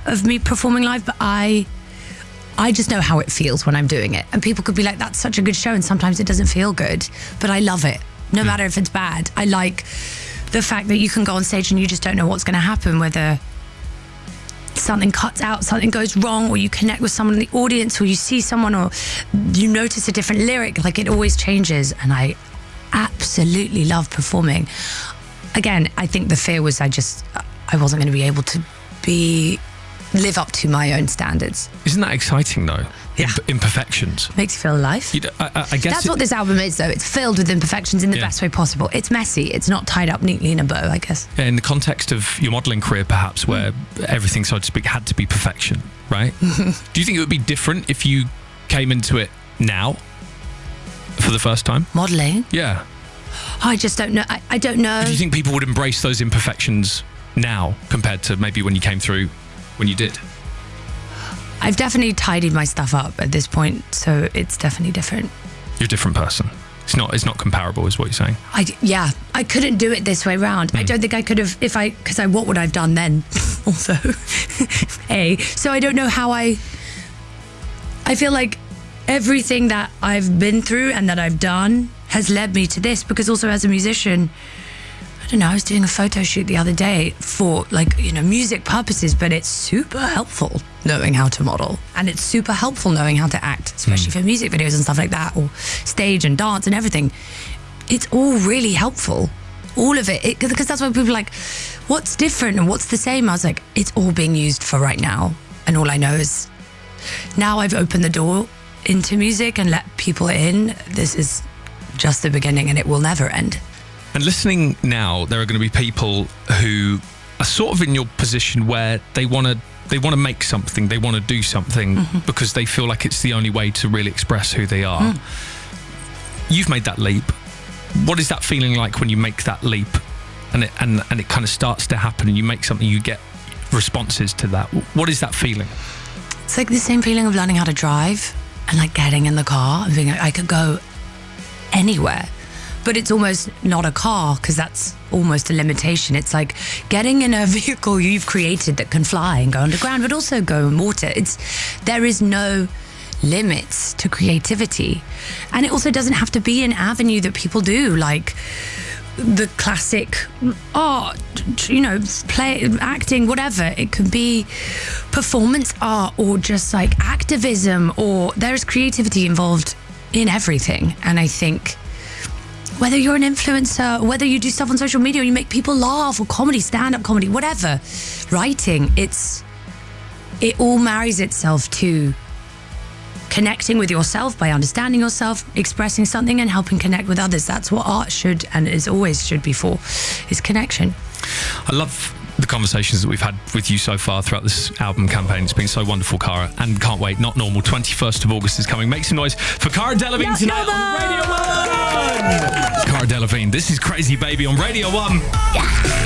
of me performing live, but I just know how it feels when I'm doing it. And people could be like, that's such a good show, and sometimes it doesn't feel good, but I love it, no matter if it's bad. I like the fact that you can go on stage and you just don't know what's going to happen, whether something cuts out, something goes wrong, or you connect with someone in the audience, or you see someone, or you notice a different lyric. Like, it always changes, and I absolutely love performing. Again, I think the fear was I wasn't going to be able to live up to my own standards. Isn't that exciting though? Yeah. Imperfections. Makes you feel alive. I guess that's what this album is, though. It's filled with imperfections in the best way possible. It's messy. It's not tied up neatly in a bow, I guess. In the context of your modelling career, perhaps, where everything, so to speak, had to be perfection, right? Do you think it would be different if you came into it now for the first time? Modelling? Yeah. I just don't know. I don't know. Do you think people would embrace those imperfections now compared to maybe when you came through when you did? I've definitely tidied my stuff up at this point, so it's definitely different. You're a different person. It's not comparable, is what you're saying. I couldn't do it this way round. I don't think I could have, because what would I have done then? Also, so I don't know how I feel like everything that I've been through and that I've done has led me to this, because also as a musician, I don't know, I was doing a photo shoot the other day for music purposes, but it's super helpful knowing how to model, and it's super helpful knowing how to act, especially for music videos and stuff like that, or stage and dance and everything. It's all really helpful, all of it, because that's why people are like, what's different and what's the same? I was like, it's all being used for right now, and all I know is now I've opened the door into music and let people in. This is just the beginning, and it will never end. And listening now, there are going to be people who are sort of in your position where they want to make something, they want to do something because they feel like it's the only way to really express who they are. You've made that leap. What is that feeling like when you make that leap and it kind of starts to happen and you make something, you get responses to that? What is that feeling? It's like the same feeling of learning how to drive and like getting in the car and being like, I could go anywhere. But it's almost not a car, because that's almost a limitation. It's like getting in a vehicle you've created that can fly and go underground, but also go in water. There is no limits to creativity. And it also doesn't have to be an avenue that people do, like the classic art, play, acting, whatever. It could be performance art or just like activism, or there's creativity involved in everything. And I think whether you're an influencer, or whether you do stuff on social media, or you make people laugh, or comedy, stand-up comedy, whatever, writing, it all marries itself to connecting with yourself by understanding yourself, expressing something, and helping connect with others. That's what art should and is always should be for, is connection. I love the conversations that we've had with you so far throughout this album campaign. It's been so wonderful, Cara, and can't wait. Not Normal, 21st of August is coming. Make some noise for Cara Delevingne tonight on Radio 1. Cara Delevingne, this is Crazy Baby on Radio 1. Yeah.